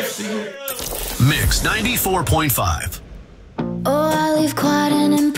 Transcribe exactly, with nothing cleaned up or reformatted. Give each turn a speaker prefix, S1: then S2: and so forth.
S1: Mix ninety-four point five.
S2: Oh, I leave quiet and